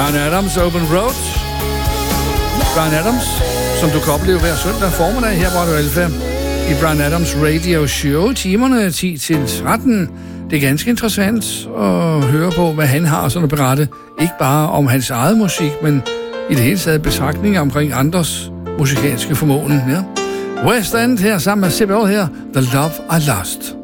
Bryan Adams, Open Road. Bryan Adams, som du kan opleve hver søndag formiddag her på Radio Alfa i Bryan Adams Radio Show. Timerne 10-13. Det er ganske interessant at høre på, hvad han har sådan at berette. Ikke bare om hans eget musik, men i det hele taget betragtninger omkring andres musikalske formåen. Ja. West End her sammen med CBO her, The Love I Lost.